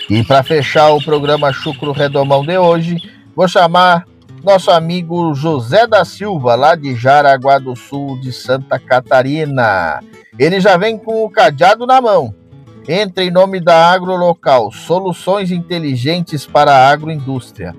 E para fechar o programa Chucro Redomão de hoje, vou chamar nosso amigo José da Silva, lá de Jaraguá do Sul, de Santa Catarina. Ele já vem com o cadeado na mão. Entre em nome da Agrolocal, soluções inteligentes para a agroindústria.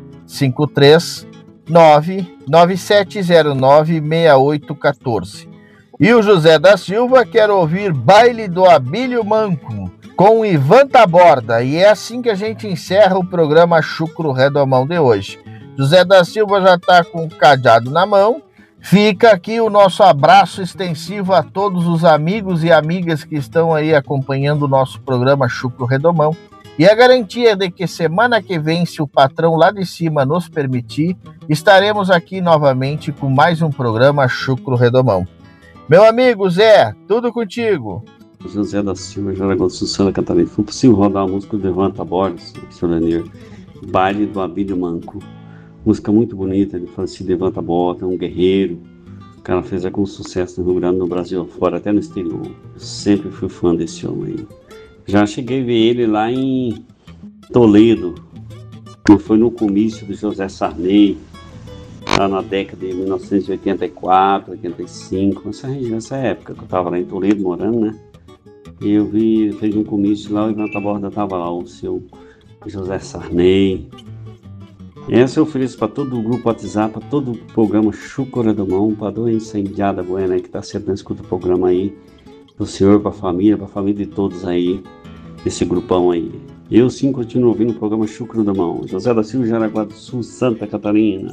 539-9709-6814. E o José da Silva quer ouvir Baile do Abílio Manco, com Ivan Taborda. E é assim que a gente encerra o programa Chucro Redomão de hoje. José da Silva já está com o cadeado na mão. Fica aqui o nosso abraço extensivo a todos os amigos e amigas que estão aí acompanhando o nosso programa Chucro Redomão. E a garantia de que semana que vem, se o patrão lá de cima nos permitir, estaremos aqui novamente com mais um programa Chucro Redomão. Meu amigo Zé, tudo contigo. José da Silva, Jaraguá do Sul, Santa Catarina. Foi possível rodar a música do Ivan Taborda, Solanir, Baile do Abílio Manco. Música muito bonita, ele falecido Ivan Taborda, um guerreiro. O cara fez com sucesso no Rio Grande, no Brasil fora, até no exterior. Eu sempre fui fã desse homem aí. Já cheguei a ver ele lá em Toledo, que foi no comício do José Sarney, lá na década de 1984, 85, nessa época que eu estava lá em Toledo morando, né? E eu vi, fez um comício lá, o Ivan Taborda estava lá, o seu José Sarney. Essa eu ofereço para todo o grupo WhatsApp, para todo o programa Chucro Redomão, para a doença indiada Buena que está sempre escutando o programa aí, do senhor, para a família de todos aí, desse grupão aí. Eu sim continuo ouvindo o programa Chucro Redomão. José da Silva, Jaraguá do Sul, Santa Catarina.